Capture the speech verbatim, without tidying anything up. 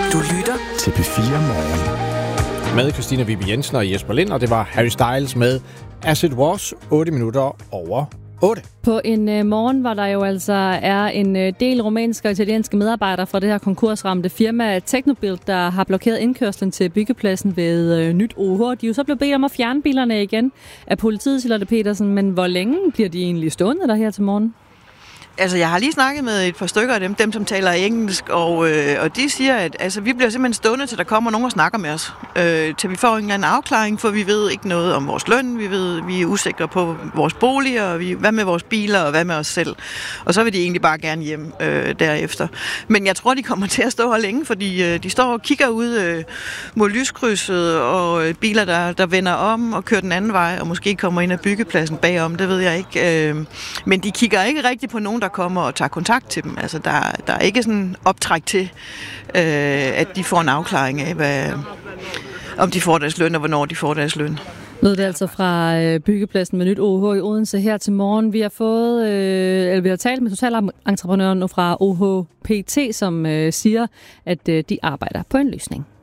Du lytter til P fire Morgen. Med Christina Vibe Jensen og Jesper Lind, og det var Harry Styles med As It Was, otte minutter over otte. På en øh, morgen, hvor der jo altså er en øh, del rumænske og italienske medarbejdere fra det her konkursramte firma Technobuild, der har blokeret indkørslen til byggepladsen ved øh, Nyt O H. De er jo så blevet bedt om at fjerne bilerne igen af politiet, Charlotte Petersen, men hvor længe bliver de egentlig stående der her til morgen? Altså, jeg har lige snakket med et par stykker af dem, dem som taler engelsk, og, øh, og de siger, at altså, vi bliver simpelthen stående, til der kommer nogen og snakker med os. Øh, til vi får en eller anden afklaring, for vi ved ikke noget om vores løn, vi ved, vi er usikre på vores boliger, og vi, hvad med vores biler, og hvad med os selv. Og så vil de egentlig bare gerne hjem øh, derefter. Men jeg tror, de kommer til at stå her længe, fordi øh, de står og kigger ud øh, mod lyskrydset, og øh, biler, der, der vender om og kører den anden vej, og måske kommer ind ad byggepladsen bagom, det ved jeg ikke. Øh, men de kigger ikke rigtig på nogen, der kommer og tager kontakt til dem. Altså, der, der er ikke sådan optræk til, øh, at de får en afklaring af, hvad, om de får deres løn, og hvornår de får deres løn. Lød det altså fra byggepladsen med Nyt O H i Odense her til morgen. Vi har fået, øh, eller vi har talt med totalentreprenøren fra O H P T, som øh, siger, at øh, de arbejder på en løsning.